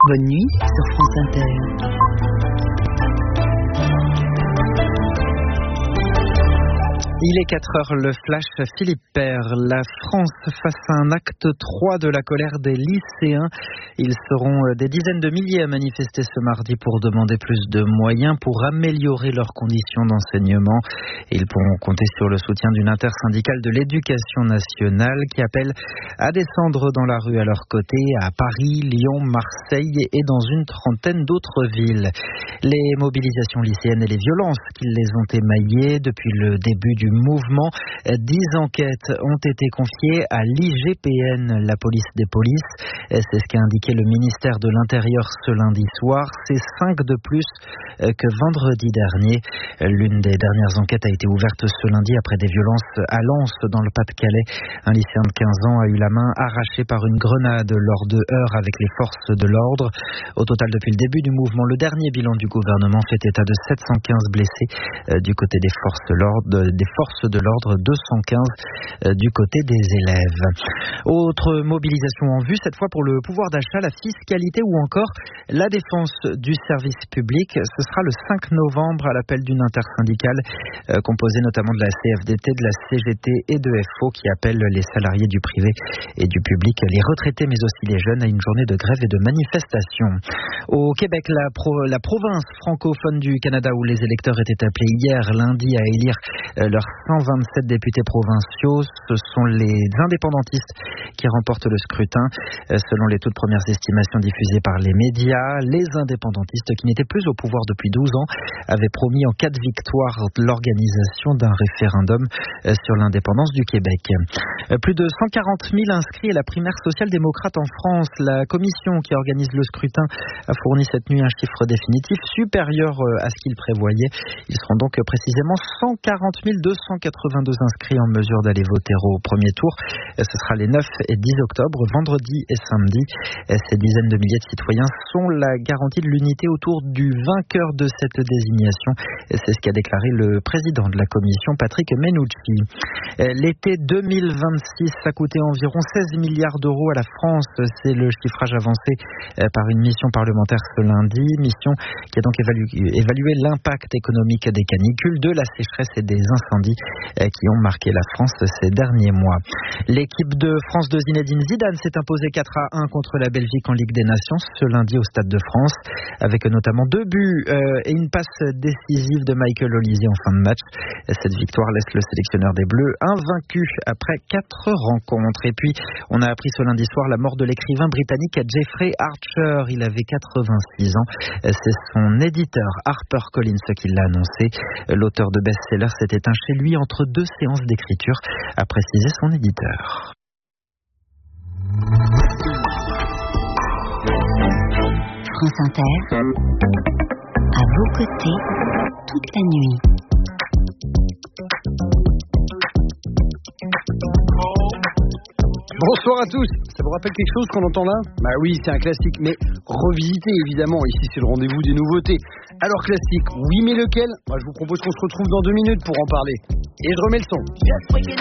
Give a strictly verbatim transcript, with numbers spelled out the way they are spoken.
Bonne nuit sur France Inter. Il est quatre heures, le flash Philippe Père. La France face à un acte trois de la colère des lycéens. Ils seront des dizaines de milliers à manifester ce mardi pour demander plus de moyens pour améliorer leurs conditions d'enseignement. Ils pourront compter sur le soutien d'une intersyndicale de l'éducation nationale qui appelle à descendre dans la rue à leur côté à Paris, Lyon, Marseille et dans une trentaine d'autres villes. Les mobilisations lycéennes et les violences qui les ont émaillées depuis le début du mouvement. Dix enquêtes ont été confiées à l'I G P N, la police des polices. C'est ce qu'a indiqué le ministère de l'Intérieur ce lundi soir. C'est cinq de plus que vendredi dernier. L'une des dernières enquêtes a été ouverte ce lundi après des violences à Lens dans le Pas-de-Calais. Un lycéen de quinze ans a eu la main arrachée par une grenade lors de heurts avec les forces de l'ordre. Au total, depuis le début du mouvement, le dernier bilan du gouvernement fait état de sept cent quinze blessés du côté des forces de l'ordre, des forces de l'ordre, deux cent quinze du côté des élèves. Autre mobilisation en vue, cette fois pour le pouvoir d'achat, la fiscalité ou encore la défense du service public. Ce sera le cinq novembre à l'appel d'une intersyndicale euh, composée notamment de la C F D T, de la C G T et de F O qui appelle les salariés du privé et du public, les retraités mais aussi les jeunes à une journée de grève et de manifestation. Au Québec, la, pro, la province francophone du Canada où les électeurs étaient appelés hier lundi à élire euh, leurs cent vingt-sept députés provinciaux, ce sont les indépendantistes qui remportent le scrutin. Euh, selon les toutes premières estimations diffusées par les médias, les indépendantistes qui n'étaient plus au pouvoir depuis douze ans avaient promis en cas de victoire l'organisation d'un référendum euh, sur l'indépendance du Québec. Euh, plus de cent quarante mille inscrits à la primaire social-démocrate en France. La commission qui organise le scrutin a fourni cette nuit un chiffre définitif supérieur à ce qu'il prévoyait. Ils seront donc précisément cent quarante mille deux cent quatre-vingt-deux inscrits en mesure d'aller voter au premier tour. Ce sera les neuf et dix octobre, vendredi et samedi. Ces dizaines de milliers de citoyens sont la garantie de l'unité autour du vainqueur de cette désignation. C'est ce qu'a déclaré le président de la commission, Patrick Menucci. L'été deux mille vingt-six a coûté environ seize milliards d'euros à la France. C'est le chiffrage avancé par une mission parlementaire ce lundi. Mission qui a donc évalué, évalué l'impact économique des canicules, de la sécheresse et des incendies qui ont marqué la France ces derniers mois. L'équipe de France de Zinedine Zidane s'est imposée quatre à un contre la Belgique en Ligue des Nations ce lundi au Stade de France, avec notamment deux buts euh, et une passe décisive de Michael Olise en fin de match. Cette victoire laisse le sélectionneur des Bleus invaincu après quatre rencontres. Et puis, on a appris ce lundi soir la mort de l'écrivain britannique Jeffrey Archer. Il avait quatre-vingt-six ans. C'est son éditeur HarperCollins qui l'a annoncé. L'auteur de best-seller s'est éteint chez lui entre deux séances d'écriture, a précisé son éditeur. France Inter, à vos côtés, toute la nuit. Bonsoir à tous. Ça vous rappelle quelque chose qu'on entend là? Bah oui, c'est un classique, mais revisité évidemment. Ici, c'est le rendez-vous des nouveautés. Alors classique, oui, mais lequel? Moi, je vous propose qu'on se retrouve dans deux minutes pour en parler. Et je remets le son.